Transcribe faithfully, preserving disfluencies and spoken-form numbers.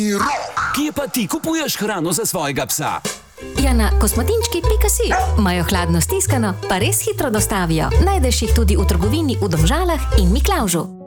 Kje pa ti kupuješ hrano za svojega psa? Ja, na kosmatinčki pika si. Imajo hladno stiskano, pa res hitro dostavijo. Najdeš jih tudi v trgovini v Domžalah in Miklavžu.